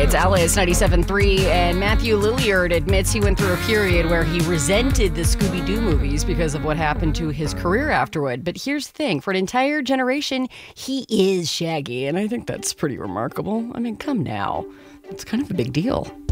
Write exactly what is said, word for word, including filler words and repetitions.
It's Alice ninety-seven point three, and Matthew Lillard admits he went through a period where he resented the Scooby-Doo movies because of what happened to his career afterward. But here's the thing, for an entire generation, he is Shaggy, and I think that's pretty remarkable. I mean, come now. It's kind of a big deal.